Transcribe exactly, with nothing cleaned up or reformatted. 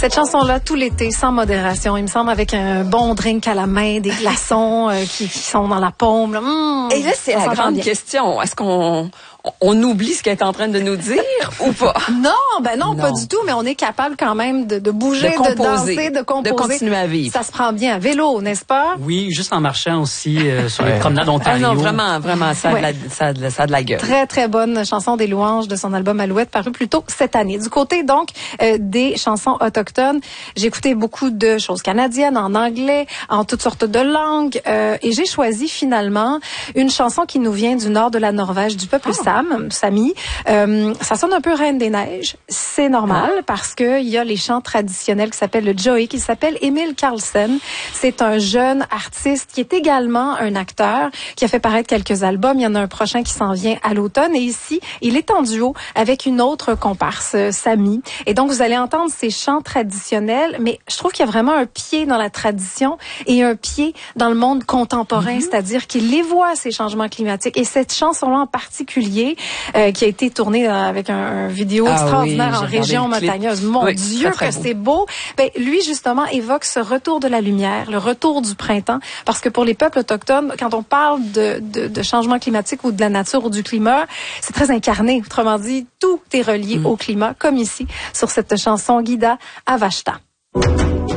Cette chanson-là, tout l'été, sans modération, il me semble, avec un bon drink à la main, des glaçons euh, qui, qui sont dans la paume. Là. Mmh, Et là, c'est la grande bien. question. Est-ce qu'on on oublie ce qu'elle est en train de nous dire ou pas? Non, ben non, non, pas du tout, mais on est capable quand même de, de bouger, de, composer, de danser, de composer. De continuer à vivre. Ça se prend bien à vélo, n'est-ce pas? Oui, juste en marchant aussi euh, sur ouais. les promenades Ontario. Ah non, vraiment, vraiment, ça a, ouais. de la, ça, a de, ça a de la gueule. Très, très bonne chanson des louanges de son album Alouette, paru plus tôt cette année. Du côté, donc, euh, des chansons autochtones, j'ai écouté beaucoup de choses canadiennes, en anglais, en toutes sortes de langues, euh, et j'ai choisi finalement une chanson qui nous vient du nord de la Norvège, du peuple oh. Sam, Sami. Euh, ça sonne un peu Reine des Neiges. C'est normal ah. parce que il y a les chants traditionnels qui s'appellent le Joey, qui s'appelle Emil Karlsen. C'est un jeune artiste qui est également un acteur, qui a fait paraître quelques albums. Il y en a un prochain qui s'en vient à l'automne. Et ici, il est en duo avec une autre comparse, Sami. Et donc, vous allez entendre ces chants traditionnels, mais je trouve qu'il y a vraiment un pied dans la tradition et un pied dans le monde contemporain, mm-hmm. c'est-à-dire qu'il les voit, ces changements climatiques. Et cette chanson-là en particulier, euh, qui a été tournée avec un, un vidéo ah extraordinaire oui, en région montagneuse. Mon oui, Dieu, très, très que beau. C'est beau. Ben, lui, justement, évoque ce retour de la lumière, le retour du printemps, parce que pour les peuples autochtones, quand on parle de, de, de changement climatique ou de la nature ou du climat, c'est très incarné. Autrement dit, tout est relié mm. au climat, comme ici, sur cette chanson Gida Avashta.